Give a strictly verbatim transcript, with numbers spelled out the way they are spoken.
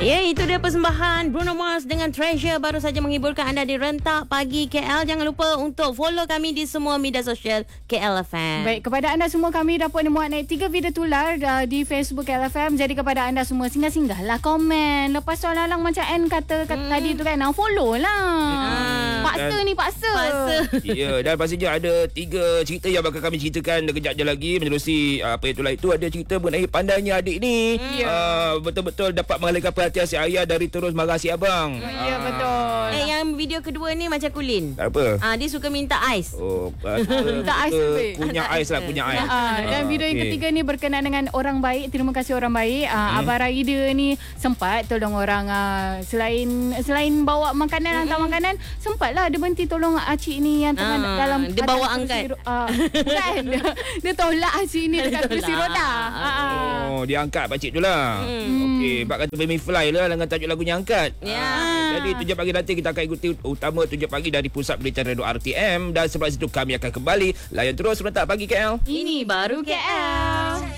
Ya, itu dia persembahan Bruno Mars dengan Treasure baru saja menghiburkan anda di Rentak Pagi K L. Jangan lupa untuk follow kami di semua media sosial K L F M. Baik, kepada anda semua kami dapat muat naik tiga video tular uh, di Facebook K L F M. Jadi kepada anda semua singgah-singgahlah komen. Lepas tu alang macam Anne kata, kata hmm. tadi tu kan, nah, follow lah. Hmm. Paksa dan, ni paksa. Paksa. Ya, dan pastinya ada tiga cerita yang bakal kami ceritakan kejap je lagi menerusi uh, apa itulah itu. Ada cerita mengenai pandainya adik ni. Hmm. Uh, betul-betul dapat mengalihkan perhatian si ayah dari terus marah si abang. Ya, uh, betul. Eh, yang video kedua ni macam Kulin. Apa? Ah, dia suka minta ais. Oh, minta ais punya ais lah, punya ais. Uh, dan video yang ketiga ni berkenaan dengan orang baik. Terima kasih orang baik. Uh, hmm. Abang Raida ni sempat tolong orang uh, selain selain bawa makanan, hmm. hantar makanan, sempatlah dia berhenti tolong acik ni yang tengah uh, dalam dia bawa angkat. Uh, bukan. dia, dia tolak acik ni dekat kursi roda. Uh. Oh, dia angkat pakcik tu lah. Hmm. Okey, bak kata Femi Fly lah dengan tajuk lagunya Angkat. Ya. Ah, jadi tujuh pagi nanti kita akan ikuti utama tujuh pagi dari Pusat Berita Radio R T M dan selepas itu kami akan kembali layan terus Rentak Pagi K L. Ini baru K L.